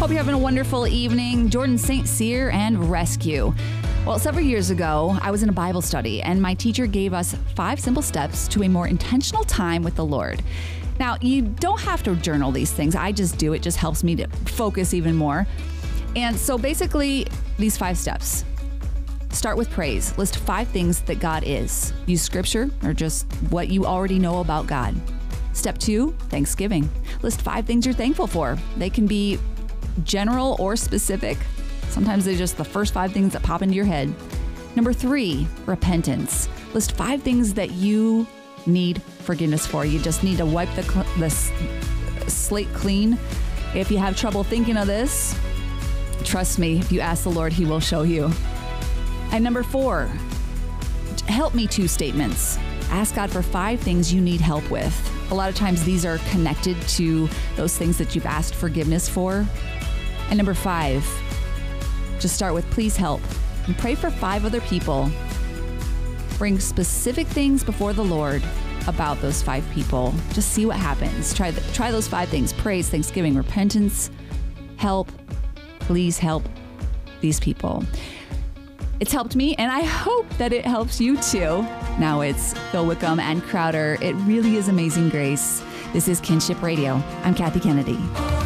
Hope you're having a wonderful evening. Jordan St. Cyr and Rescue. Well, several years ago, I was in a Bible study, and my teacher gave us 5 simple steps to a more intentional time with the Lord. Now, you don't have to journal these things. I just do. It just helps me to focus even more. And so basically, these 5 steps. Start with praise. List 5 things that God is. Use scripture or just what you already know about God. Step 2, thanksgiving. List 5 things you're thankful for. They can be general or specific. Sometimes they're just the first 5 things that pop into your head. Number 3, repentance. List 5 things that you need forgiveness for. You just need to wipe the slate clean. If you have trouble thinking of this, trust me, if you ask the Lord, He will show you. And number 4, help me 2 statements. Ask God for 5 things you need help with. A lot of times these are connected to those things that you've asked forgiveness for. And number 5, just start with please help and pray for 5 other people. Bring specific things before the Lord about those 5 people. Just see what happens. Try those 5 things: praise, thanksgiving, repentance, help, please help these people. It's helped me, and I hope that it helps you too. Now it's Phil Wickham and Crowder. It really is amazing grace. This is Kinship Radio. I'm Kathy Kennedy.